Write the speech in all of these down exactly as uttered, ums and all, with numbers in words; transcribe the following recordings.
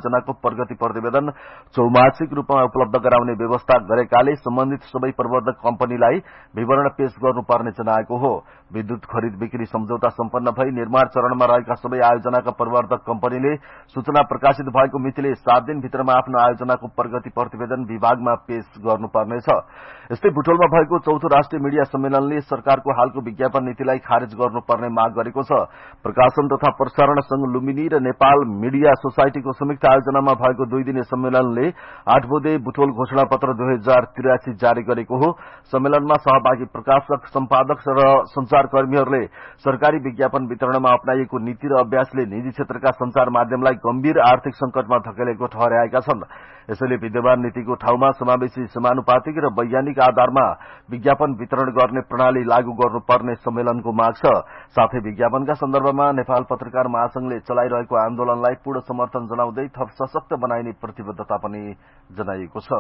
आयोजनाको प्रगति प्रतिवेदन चौमासिक रूपमा उपलब्ध गराउने व्यवस्था गरेकाले सम्बन्धित सबै प्रवर्धक कम्पनीलाई विवरण पेश गर्नुपर्ने जनाएको हो। विद्युत खरिद बिक्री सम्झौता सम्पन्न भई निर्माण चरणमा रहेका सबै आयोजनाका प्रवर्धक कम्पनीले सूचना प्रकाशित भएको मितिले सात दिनभित्रमा आफ्नो आयोजनाको प्रगति प्रतिवेदन विभागमा पेश गर्नुपर्नेछ। यस्तै बुटोलमा भएको चौथो राष्ट्रिय मिडिया सम्मेलनले सरकारको हालको विज्ञापन नीतिलाई खारेज गर्नुपर्ने माग गरेको छ। प्रकाशन तथा प्रसारण संघ लुम्बिनी र नेपाल मिडिया सोसाइटीको संयुक्त आयोजनामा भएको दुई दिने सम्मेलनले आठ बुधे बुटोल घोषणा पत्र दुई हजार त्रियासी जारी गरेको हो। सम्मेलनमा सहभागी प्रकाशक, सम्पादक र संचारकर्मीहरूले सरकारी विज्ञापन वितरणमा अपनाइएको नीति र अभ्यासले निजी क्षेत्रका संचार माध्यमलाई गम्भीर आर्थिक संकटमा धकेलेको ठहर्याएका छन्। यसैले विद्यमान नीतिको ठाउँमा समावेशी, समानुपातिक र वैज्ञानिक आधारमा विज्ञापन वितरण गर्ने प्रणाली लागू गर्नुपर्ने सम्मेलनको माग छ। साथै विज्ञापनका सन्दर्भमा नेपाल पत्रकार महासंघले चलाइरहेको आन्दोलनलाई पूर्ण समर्थन जनाउँदै थप सशक्त बनाइने प्रतिबद्धता पनि जनाइएको छ।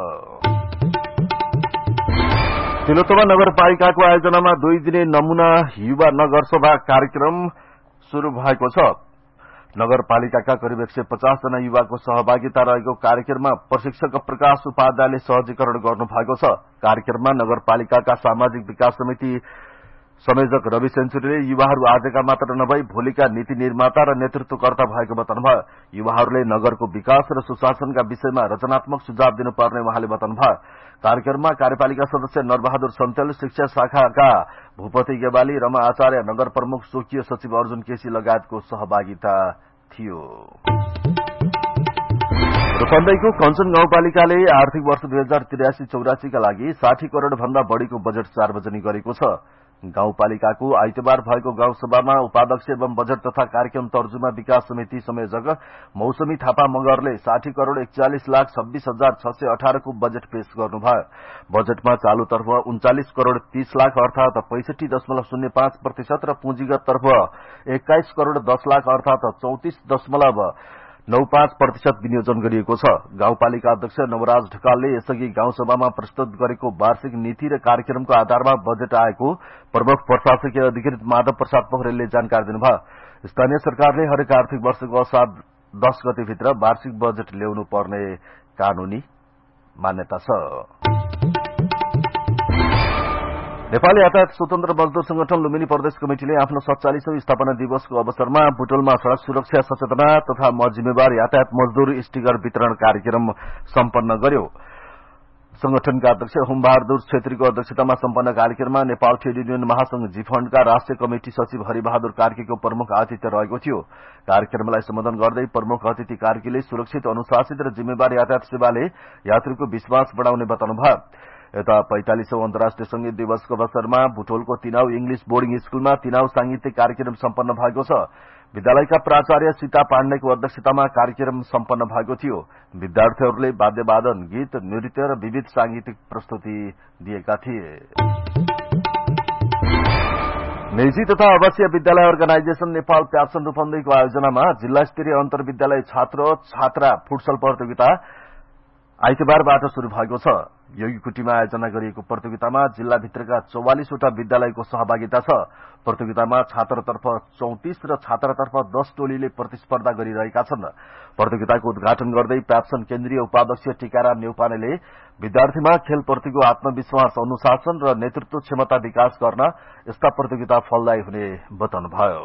तिलोत्तमा नगरपालिकाको आयोजनामा दुई दिने नमूना युवा नगरसभा कार्यक्रम शुरू भएको छ। नगरपालिकाका करिब एक सय पचास जना युवाको सहभागिता रहेको कार्यक्रममा प्रशिक्षक प्रकाश उपाध्यायले सहजीकरण गर्नु भएको छ। कार्यक्रममा नगरपालिकाका सामाजिक विकास समिति संयोजक रवि सेन्चुरीले युवाहरू आजका मात्र नभई भोलिका नीति निर्माता र नेतृत्वकर्ता भएको बताउनुभयो। युवाहरूले नगरको विकास र सुशासनका विषयमा रचनात्मक सुझाव दिनुपर्ने उहाँले बताउनुभयो। कार्यक्रममा कार्यपालिका सदस्य नरबहादुर सन्तेल, शिक्षा शाखाका भूपति गेवाली, रमा आचार्य, नगर प्रमुख स्वकीय सचिव अर्जुन केसी लगायतको सहभागिता थियो। रूपन्देहीको कञ्चन गाउँपालिकाले आर्थिक वर्ष दुई हजार त्रियासी चौरासीका लागि साठी करोड़ भन्दा बढ़ीको बजेट सार्वजनिक गरेको छ। गाउँपालिकाको आइतबार भएको गाउँसभामा उपाध्यक्ष एवं बजेट तथा कार्यक्रम तर्जुमा विकास समिति संयोजक मौसमी थापा मगरले साठी करोड़ एकचालिस लाख छब्बीस हजार छ सय अठारको बजेट पेश गर्नुभयो। बजेटमा चालूतर्फ उन्चालिस करोड़ तीस लाख अर्थात पैंसठी दशमलव शून्य पाँच प्रतिशत र पुँजीगततर्फ एक्काइस करोड़ दस लाख अर्थात चौतिस दशमलव नौ पाँच प्रतिशत विनियोजन गरिएको छ। गाउँपालिका अध्यक्ष नवराज ढकालले यसअघि गाउँसभामा प्रस्तुत गरेको वार्षिक नीति र कार्यक्रमको आधारमा बजेट आएको प्रमुख प्रशासकीय अधिकृत माधव प्रसाद पोखरेलले जानकारी दिनुभयो। स्थानीय सरकारले हरेक आर्थिक वर्षको असार दस गतेभित्र वार्षिक बजेट ल्याउनु पर्ने कानूनी मान्यता छ। नेपाली यातायात स्वतन्त्र मजदूर संगठन लुम्बिनी प्रदेश कमिटिले आफ्नो सत्तालीसौं स्थापना दिवसको अवसरमा बुटोलमा सड़क सुरक्षा सचेतना तथा म जिम्मेवार यातायात मजदूर स्टिकर वितरण कार्यक्रम सम्पन्न गर्यो। संगठनका अध्यक्ष हुमबहादुर छेत्रीको अध्यक्षतामा सम्पन्न कार्यक्रममा नेपाल ट्रेड युनियन महासंघ जीफण्डका राष्ट्रिय कमिटी सचिव हरिबहादुर कार्कीको प्रमुख आतिथ्य रहेको थियो। कार्यक्रमलाई सम्बोधन गर्दै प्रमुख अतिथि कार्कीले सुरक्षित, अनुशासित र जिम्मेवार यातायात सेवाले यात्रीको विश्वास बढ़ाउने बताउनुभयो। यता पैंतालीसौं अन्तर्राष्ट्रिय संगीत दिवसको अवसरमा बुटोलको तिनाउ इंग्लिश बोर्डिङ स्कूलमा तिनाउ सांगीतिक कार्यक्रम सम्पन्न भएको छ। विद्यालयका प्राचार्य सीता पाण्डेको अध्यक्षतामा कार्यक्रम सम्पन्न भएको थियो। विद्यार्थीहरूले वाद्यवादन, गीत, नृत्य र विविध सांगीतिक प्रस्तुति दिएका थिए। निजी तथा आवासीय विद्यालय अर्गनाइजेशन नेपाल प्याप्सन रूपन्देहीको आयोजनामा जिल्ला स्तरीय अन्तर्विद्यालय छात्र छात्रा फुटसल प्रतियोगिता आइतबारबाट शुरू भएको छ। योगीकुटीमा आयोजना गरिएको प्रतियोगितामा जिल्लाभित्रका चौवालिसवटा विद्यालयको सहभागिता छ। प्रतियोगितामा छात्रतर्फ चौतिस र छात्रातर्फ दस टोलीले प्रतिस्पर्धा गरिरहेका छन्। प्रतियोगिताको उद्घाटन गर्दै प्याप्सन केन्द्रीय उपाध्यक्ष टीकाराम न्यौपानेले विद्यार्थीमा खेलप्रतिको आत्मविश्वास, अनुशासन र नेतृत्व क्षमता विकास गर्न यस्ता प्रतियोगिता फलदायी हुने बताउनुभयो।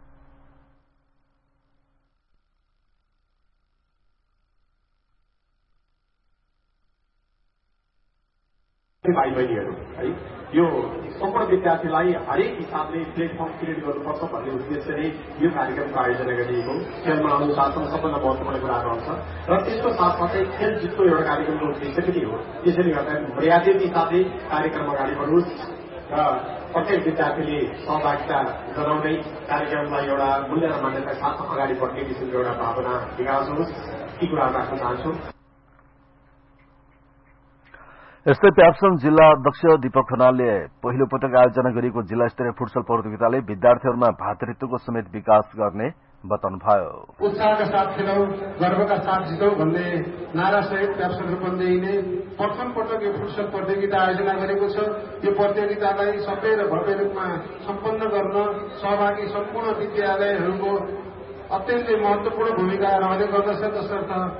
भाइ बहिनीहरू है, यो सम्पूर्ण विद्यार्थीलाई हरेक हिसाबले प्लेटफर्म क्रिएट गर्नुपर्छ भन्ने उद्देश्यले यो कार्यक्रमको आयोजना गरिएको। खेलमा अनुशासन सबभन्दा महत्वपूर्ण कुरा रहन्छ र त्यसको साथसाथै खेल जितको एउटा कार्यक्रमको उद्देश्य पनि हो। त्यसैले गर्दा मर्यादित हिसाबले कार्यक्रम अगाडि बढोस् र प्रत्येक विद्यार्थीले सहभागिता जनाउँदै कार्यक्रमलाई एउटा मूल्य र मान्यता साथ अगाडि बढ्ने किसिमको एउटा भावना विकास होस्, ती कुरा राख्न चाहन्छु। यस्तै प्याप्सन जिल्ला अध्यक्ष दीपक खनालले पहिलो पटक आयोजना गरिएको जिल्ला स्तरीय फुटसल प्रतियोगिताले विद्यार्थीहरूमा भातृत्वको समेत विकास गर्ने बताउनुभयो। उत्साहका साथ खेलौं, गर्वका साथ जितौं भन्ने नारा सहित प्याप्सन रूपन्देहीले प्रथम पटक यो फुटसल प्रतियोगिता आयोजना गरेको छ। यो प्रतियोगितालाई सबै र भव्य रूपमा सम्पन्न गर्न सहभागी सम्पूर्ण विद्यालयहरूको अत्यन्तै महत्वपूर्ण भूमिका रहने गर्दछ। तसर्थ